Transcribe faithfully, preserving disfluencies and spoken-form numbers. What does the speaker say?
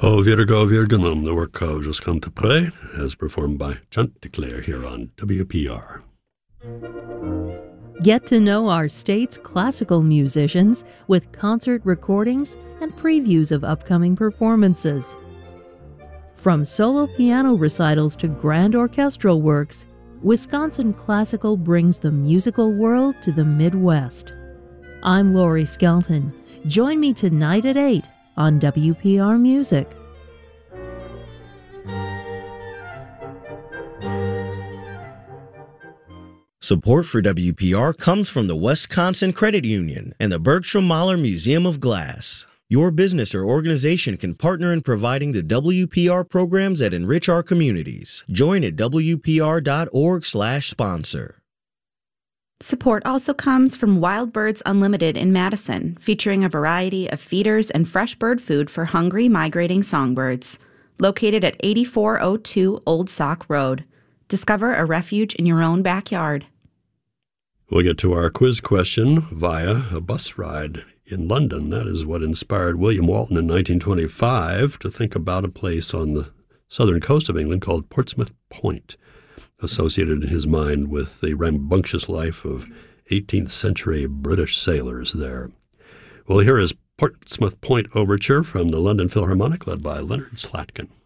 O Virgo Virginum, the work of Josquin Pré, as performed by Chanticleer here on W P R. Get to know our state's classical musicians with concert recordings and previews of upcoming performances. From solo piano recitals to grand orchestral works, Wisconsin Classical brings the musical world to the Midwest. I'm Lori Skelton. Join me tonight at eight on W P R Music. Support for W P R comes from the Wisconsin Credit Union and the Bergstrom Mahler Museum of Glass. Your business or organization can partner in providing the W P R programs that enrich our communities. Join at W P R dot org slash sponsor. Support also comes from Wild Birds Unlimited in Madison, featuring a variety of feeders and fresh bird food for hungry, migrating songbirds. Located at eighty-four oh two Old Sauk Road. Discover a refuge in your own backyard. We'll get to our quiz question via a bus ride in London. That is what inspired William Walton in nineteen twenty-five to think about a place on the southern coast of England called Portsmouth Point, associated in his mind with the rambunctious life of eighteenth century British sailors there. Well, here is Portsmouth Point Overture from the London Philharmonic, led by Leonard Slatkin.